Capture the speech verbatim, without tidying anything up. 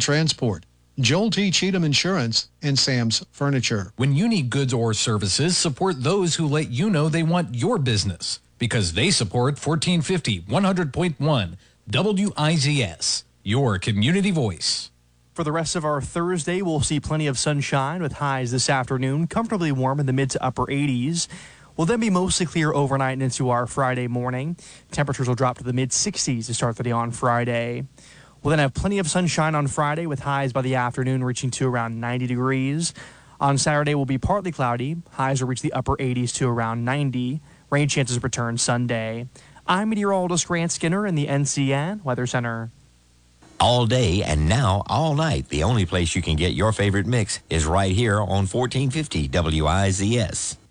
Transport, Joel T. Cheatham Insurance, and Sam's Furniture. When you need goods or services, support those who let you know they want your business, because they support fourteen fifty, one hundred point one W I Z S, your community voice. For the rest of our Thursday, we'll see plenty of sunshine with highs this afternoon, comfortably warm in the mid to upper eighties. We'll then be mostly clear overnight and into our Friday morning. Temperatures will drop to the mid sixties to start the day on Friday. We'll then have plenty of sunshine on Friday with highs by the afternoon reaching to around ninety degrees. On Saturday, we'll be partly cloudy. Highs will reach the upper eighties to around ninety. Rain chances return Sunday. I'm meteorologist Grant Skinner in the N C N Weather Center. All day and now all night, the only place you can get your favorite mix is right here on fourteen fifty W I Z S.